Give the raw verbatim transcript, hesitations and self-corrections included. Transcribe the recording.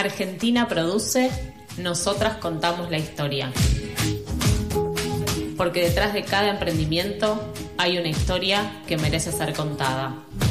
Argentina produce, nosotras contamos la historia. Porque detrás de cada emprendimiento hay una historia que merece ser contada.